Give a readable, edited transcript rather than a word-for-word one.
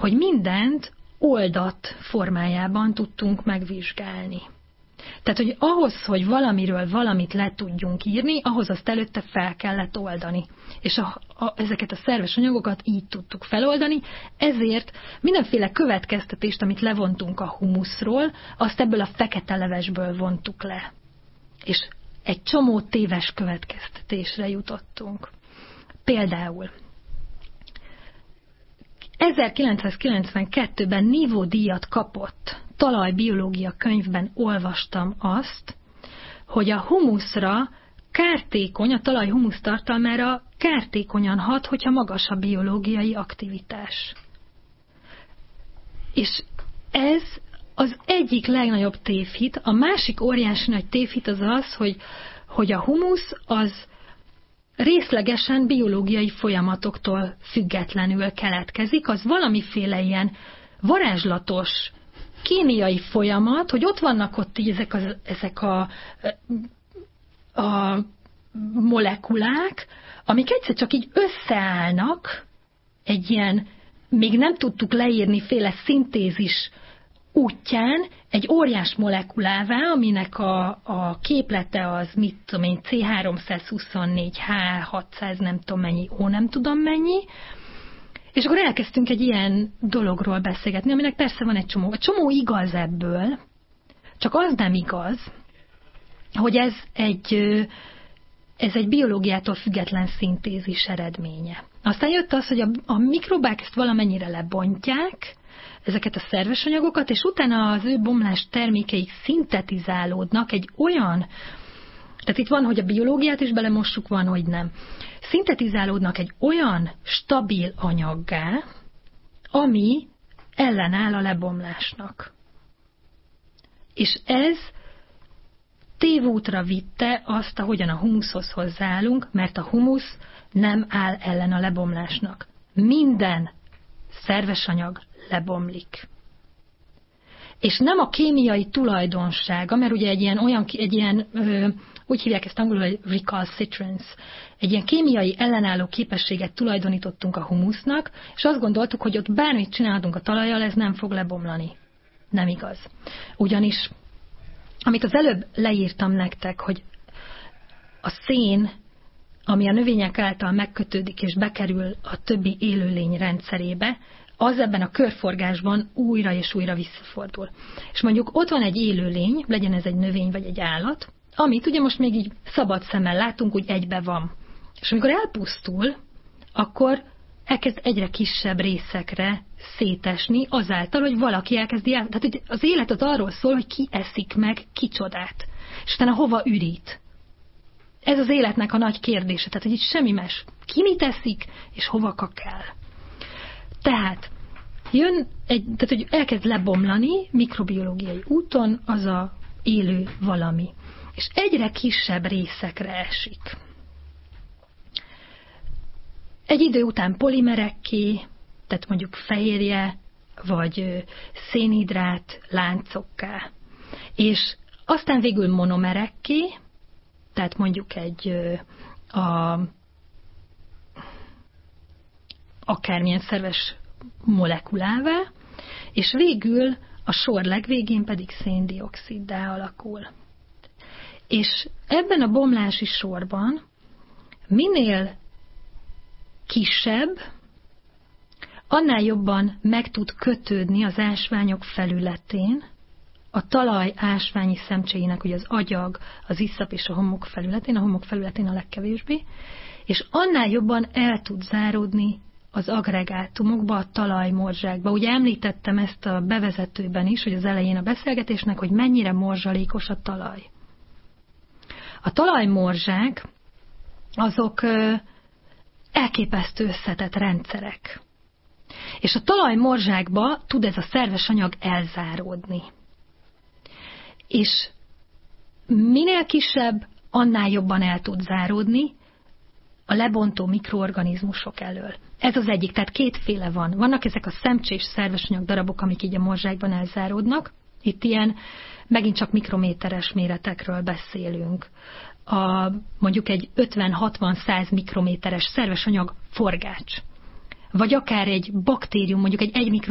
hogy mindent oldat formájában tudtunk megvizsgálni. Tehát, hogy ahhoz, hogy valamiről valamit le tudjunk írni, ahhoz azt előtte fel kellett oldani. És ezeket a szerves anyagokat így tudtuk feloldani, ezért mindenféle következtetést, amit levontunk a humuszról, azt ebből a fekete levesből vontuk le. És egy csomó téves következtetésre jutottunk. Például 1992-ben nívódíjat kapott talajbiológia könyvben olvastam azt, hogy a humuszra kártékony, a talaj humusz tartalmára kártékonyan hat, hogyha magas a biológiai aktivitás. És ez az egyik legnagyobb tévhit. A másik óriási nagy tévhit az az, hogy a humusz az részlegesen biológiai folyamatoktól függetlenül keletkezik, az valamiféle ilyen varázslatos kémiai folyamat, hogy ott vannak ott így ezek a molekulák, amik egyszer csak így összeállnak egy ilyen, még nem tudtuk leírni féle szintézis útján egy óriás molekulává, aminek a képlete az, mit tudom én, C324, H600, nem tudom mennyi, nem tudom mennyi, és akkor elkezdtünk egy ilyen dologról beszélgetni, aminek persze van egy csomó igaz ebből, csak az nem igaz, hogy ez egy biológiától független szintézis eredménye. Aztán jött az, hogy a mikrobák ezt valamennyire lebontják, ezeket a szerves anyagokat, és utána az ő bomlás termékeik szintetizálódnak egy olyan, tehát itt van, hogy a biológiát is belemossuk, van, hogy nem. Szintetizálódnak egy olyan stabil anyaggá, ami ellenáll a lebomlásnak. És ez tévútra vitte azt, ahogyan a humuszhoz hozzáállunk, mert a humusz nem áll ellen a lebomlásnak. Minden szerves anyag lebomlik. És nem a kémiai tulajdonsága, mert ugye egy ilyen úgy hívják ezt angolul, hogy recalcitrance, egy ilyen kémiai ellenálló képességet tulajdonítottunk a humusznak, és azt gondoltuk, hogy ott bármit csinálhatunk a talajjal, ez nem fog lebomlani. Nem igaz. Ugyanis, amit az előbb leírtam nektek, hogy a szén, ami a növények által megkötődik és bekerül a többi élőlény rendszerébe, az ebben a körforgásban újra és újra visszafordul. És mondjuk ott van egy élőlény, legyen ez egy növény vagy egy állat, amit ugye most még így szabad szemmel látunk, úgy egybe van. És amikor elpusztul, akkor elkezd egyre kisebb részekre szétesni azáltal, hogy valaki elkezdi tehát hogy az élet az arról szól, hogy ki eszik meg kicsodát, és utána hova ürít. Ez az életnek a nagy kérdése, tehát hogy itt semmi más. Ki mit eszik, és hova kakál. Tehát tehát hogy elkezd lebomlani mikrobiológiai úton az a élő valami. És egyre kisebb részekre esik. Egy idő után polimerekké, tehát mondjuk fehérje, vagy szénhidrát láncokká. És aztán végül monomerekké, tehát mondjuk akármilyen szerves molekulává, és végül a sor legvégén pedig széndioxiddá alakul. És ebben a bomlási sorban minél kisebb, annál jobban meg tud kötődni az ásványok felületén, a talaj ásványi szemcséinek, ugye az agyag, az iszap és a homok felületén a legkevésbé, és annál jobban el tud záródni az agregátumokba, a talajmorzsákba. Ugye említettem ezt a bevezetőben is, hogy az elején a beszélgetésnek, hogy mennyire morzsalékos a talaj. A talajmorzsák azok elképesztő összetett rendszerek. És a talajmorzsákba tud ez a szerves anyag elzáródni. És minél kisebb, annál jobban el tud záródni a lebontó mikroorganizmusok elől. Ez az egyik, tehát kétféle van. Vannak ezek a szemcsés szerves anyag darabok, amik így a morzsákban elzáródnak. Itt ilyen megint csak mikrométeres méretekről beszélünk. Mondjuk egy 50-60-100 mikrométeres szerves anyag forgács. Vagy akár egy baktérium, mondjuk egy 1